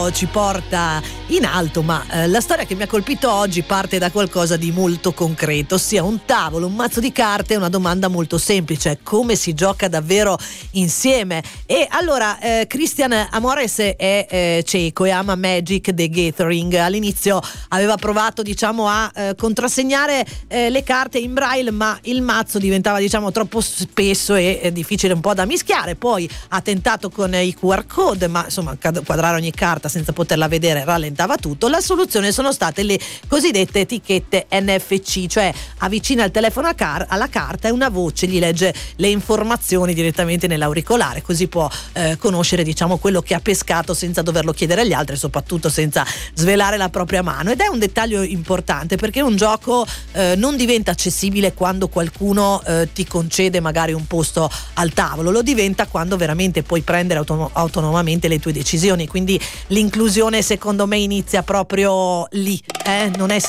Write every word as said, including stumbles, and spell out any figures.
ci porta in alto, ma eh, la storia che mi ha colpito oggi parte da qualcosa di molto concreto, ossia un tavolo, un mazzo di carte e una domanda molto semplice: come si gioca davvero insieme? E allora eh, Christian Amores è eh, cieco e ama Magic the Gathering. All'inizio aveva provato diciamo a eh, contrassegnare eh, le carte in braille, ma il mazzo diventava diciamo troppo spesso e eh, difficile un po' da mischiare. Poi ha tentato con i Q R code, ma insomma quadrare ogni carta senza poterla vedere rallentava tutto. La soluzione sono state le cosiddette etichette N F C, cioè avvicina il telefono a car- alla carta e una voce gli legge le informazioni direttamente nell'auricolare, così può eh, conoscere diciamo quello che ha pescato senza doverlo chiedere agli altri e soprattutto senza svelare la propria mano. Ed è un dettaglio importante, perché un gioco eh, non diventa accessibile quando qualcuno eh, ti concede magari un posto al tavolo, lo diventa quando veramente puoi prendere auton- autonomamente le tue decisioni. Quindi l'inclusione secondo me inizia proprio lì, eh? Non è